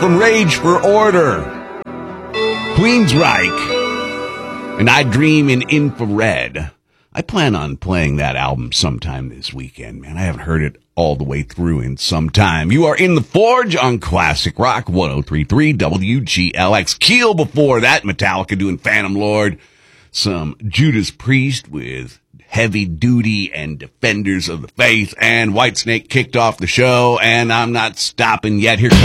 from Rage for Order, Queensryche, and I Dream in Infrared. I plan on playing that album sometime this weekend, man. I haven't heard it all the way through in some time. You are in the Forge on Classic Rock 103.3 WGLX. Keel before that, Metallica doing Phantom Lord. Some Judas Priest with Heavy Duty and Defenders of the Faith. And Whitesnake kicked off the show, and I'm not stopping yet. Here comes